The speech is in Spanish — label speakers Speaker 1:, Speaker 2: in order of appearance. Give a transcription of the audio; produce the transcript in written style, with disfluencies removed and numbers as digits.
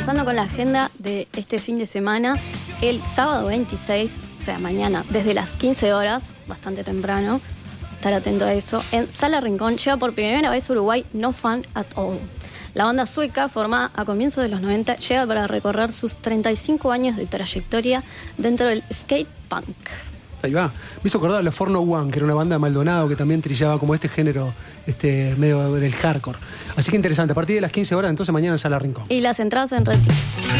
Speaker 1: comenzando con la agenda de este fin de semana. El sábado 26, o sea, mañana, desde las 15 horas, bastante temprano, estar atento a eso, en Sala Rincón llega por primera vez a Uruguay No Fun at All. La banda sueca, formada a comienzos de los 90, llega para recorrer sus 35 años de trayectoria dentro del skate punk.
Speaker 2: Ahí va. Me hizo acordar a los Forno One, que era una banda de Maldonado que también trillaba como este género medio del hardcore. Así que interesante. A partir de las 15 horas, entonces mañana en Sala Rincón.
Speaker 1: Y las entradas en Red Tickets.